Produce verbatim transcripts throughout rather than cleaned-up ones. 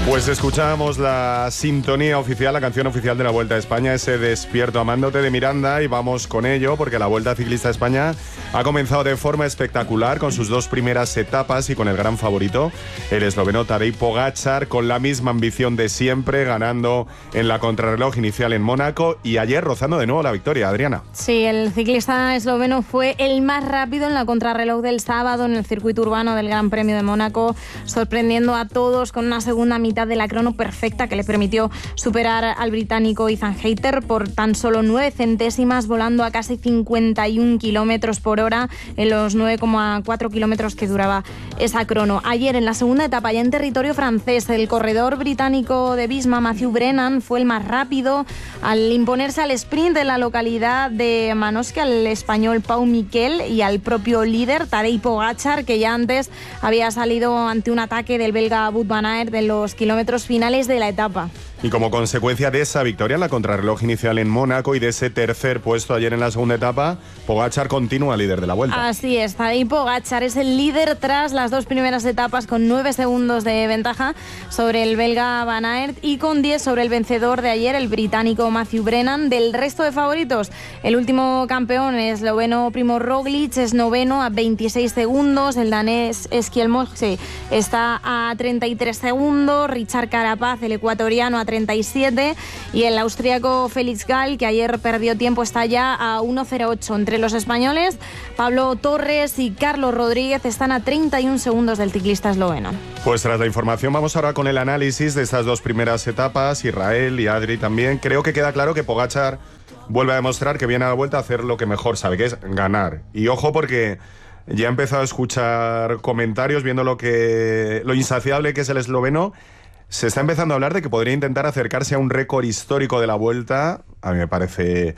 Pues escuchábamos la sintonía oficial, la canción oficial de la Vuelta a España, ese Despierto amándote de Miranda, y vamos con ello porque la Vuelta Ciclista a España ha comenzado de forma espectacular con sus dos primeras etapas y con el gran favorito, el esloveno Tadej Pogačar, con la misma ambición de siempre, ganando en la contrarreloj inicial en Mónaco y ayer rozando de nuevo la victoria. Adriana. Sí, el ciclista esloveno fue el más rápido en la contrarreloj del sábado en el circuito urbano del Gran Premio de Mónaco, sorprendiendo a todos con una segunda mitad de la crono perfecta que le permitió superar al británico Ethan Hayter por tan solo nueve centésimas, volando a casi cincuenta y un kilómetros por hora en los nueve coma cuatro kilómetros que duraba esa crono. Ayer, en la segunda etapa, ya en territorio francés, el corredor británico de Visma, Matthew Brennan, fue el más rápido al imponerse al sprint en la localidad de Manosque al español Pau Miquel y al propio líder Tadej Pogačar, que ya antes había salido ante un ataque del belga Wout van Aert en los kilómetros finales de la etapa. Y como consecuencia de esa victoria en la contrarreloj inicial en Mónaco y de ese tercer puesto ayer en la segunda etapa, Pogačar continúa líder de la Vuelta. Así es, Tadej Pogačar es el líder tras las dos primeras etapas con nueve segundos de ventaja sobre el belga Van Aert y con diez sobre el vencedor de ayer, el británico Matthew Brennan. Del resto de favoritos, el último campeón esloveno Primo Roglic es noveno a veintiséis segundos, el danés Eskil Mosse está a treinta y tres segundos, Richard Carapaz, el ecuatoriano, a treinta y siete, y el austríaco Felix Gall, que ayer perdió tiempo, está ya a uno cero ocho. Entre los españoles, Pablo Torres y Carlos Rodríguez están a treinta y un segundos del ciclista esloveno. Pues tras la información vamos ahora con el análisis de estas dos primeras etapas, Israel y Adri también. Creo que queda claro que Pogačar vuelve a demostrar que viene a la Vuelta a hacer lo que mejor sabe, que es ganar. Y ojo, porque ya he empezado a escuchar comentarios viendo lo que lo insaciable que es el esloveno. Se está empezando a hablar de que podría intentar acercarse a un récord histórico de la Vuelta. A mí me parece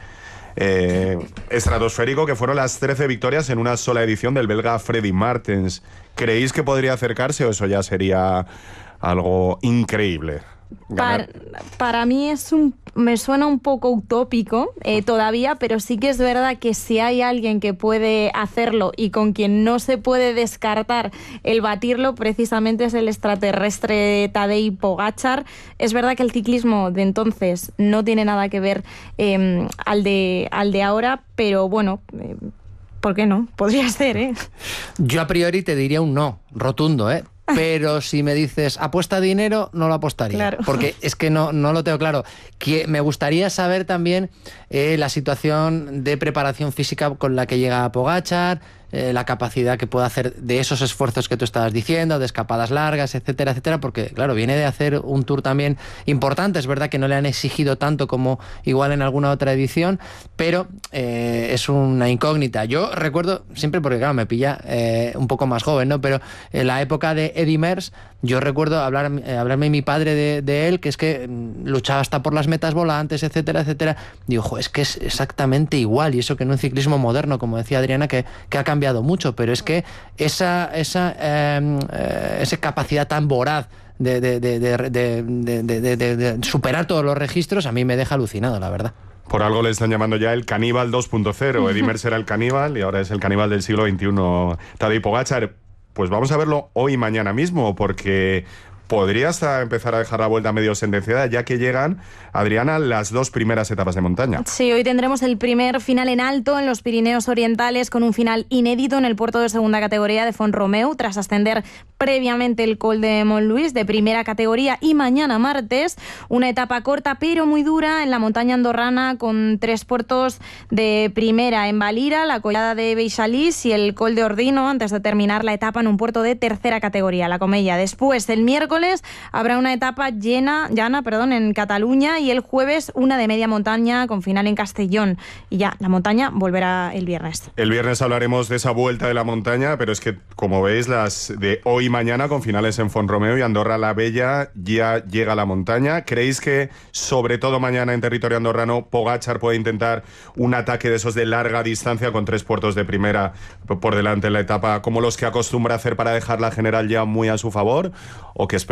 eh, estratosférico, que fueron las trece victorias en una sola edición del belga Freddy Martens. ¿Creéis que podría acercarse o eso ya sería algo increíble? Para, para mí es un, me suena un poco utópico eh, todavía, pero sí que es verdad que si hay alguien que puede hacerlo y con quien no se puede descartar el batirlo, precisamente es el extraterrestre Tadej Pogačar. Es verdad que el ciclismo de entonces no tiene nada que ver eh, al de, al de ahora, pero bueno... Eh, ¿por qué no? Podría ser, ¿eh? Yo a priori te diría un no, rotundo, ¿eh? Pero si me dices, apuesta dinero, no lo apostaría. Claro. Porque es que no, no lo tengo claro. Que me gustaría saber también eh, la situación de preparación física con la que llega Pogačar, eh, la capacidad que puede hacer de esos esfuerzos que tú estabas diciendo, de escapadas largas, etcétera, etcétera, porque claro, viene de hacer un tour también importante. Es verdad que no le han exigido tanto como igual en alguna otra edición, pero eh, es una incógnita. Yo recuerdo, siempre porque claro, me pilla eh, un poco más joven, ¿no? Pero en la época de Eddy Merckx, yo recuerdo hablar, eh, hablarme mi padre de, de él, que es que mm, luchaba hasta por las metas volantes, etcétera, etcétera. Digo, jo, es que es exactamente igual, y eso que en un ciclismo moderno, como decía Adriana, que, que ha cambiado mucho, pero es que esa, esa, eh, eh, esa capacidad tan voraz de, de, de, de, de, de, de, de, de superar todos los registros, a mí me deja alucinado, la verdad. Por algo le están llamando ya el caníbal dos punto cero. Eddy Merckx era el caníbal y ahora es el caníbal del siglo veintiuno, Tadej Pogačar. Pues vamos a verlo hoy y mañana mismo, porque podría hasta empezar a dejar la Vuelta medio sentenciada, ya que llegan, Adriana, las dos primeras etapas de montaña. Sí, hoy tendremos el primer final en alto en los Pirineos Orientales, con un final inédito en el puerto de segunda categoría de Font-Romeu, tras ascender previamente el Col de Montluís de primera categoría, y mañana martes una etapa corta pero muy dura en la montaña andorrana, con tres puertos de primera en Valira, la collada de Beixalís y el Col de Ordino, antes de terminar la etapa en un puerto de tercera categoría, la Comella. Después, el miércoles habrá una etapa llena, llana perdón, en Cataluña, y el jueves una de media montaña con final en Castellón. Y ya, la montaña volverá el viernes. El viernes hablaremos de esa vuelta de la montaña, pero es que, como veis, las de hoy y mañana con finales en Font-Romeu y Andorra la Bella, ya llega la montaña. ¿Creéis que, sobre todo mañana en territorio andorrano, Pogačar puede intentar un ataque de esos de larga distancia con tres puertos de primera por delante en la etapa, como los que acostumbra hacer para dejar la general ya muy a su favor? ¿O que espera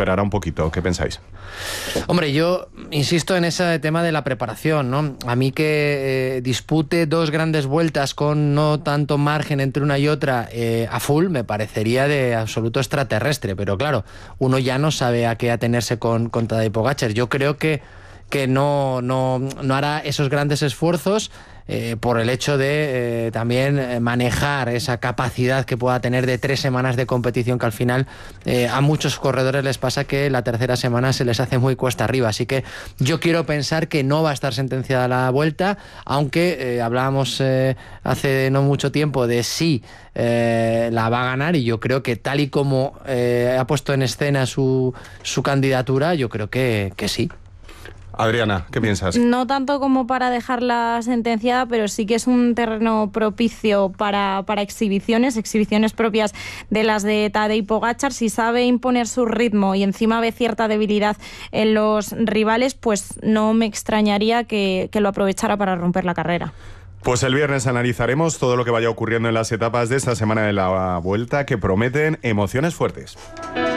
esperará un poquito. ¿Qué pensáis? Hombre, yo insisto en ese tema de la preparación, ¿no? A mí que eh, dispute dos grandes vueltas con no tanto margen entre una y otra eh, a full, me parecería de absoluto extraterrestre, pero claro, uno ya no sabe a qué atenerse con, con Tadej Pogačar. Yo creo que, que no, no, no hará esos grandes esfuerzos eh, por el hecho de eh, también eh, manejar esa capacidad que pueda tener de tres semanas de competición, que al final eh, a muchos corredores les pasa que la tercera semana se les hace muy cuesta arriba. Así que yo quiero pensar que no va a estar sentenciada la Vuelta, aunque eh, hablábamos eh, hace no mucho tiempo de si eh, la va a ganar, y yo creo que tal y como eh, ha puesto en escena su, su candidatura, yo creo que, que sí. Adriana, ¿qué piensas? No tanto como para dejarla sentenciada, pero sí que es un terreno propicio para, para exhibiciones, exhibiciones propias de las de Tadej Pogačar. Si sabe imponer su ritmo y encima ve cierta debilidad en los rivales, pues no me extrañaría que, que lo aprovechara para romper la carrera. Pues el viernes analizaremos todo lo que vaya ocurriendo en las etapas de esta semana de la Vuelta, que prometen emociones fuertes.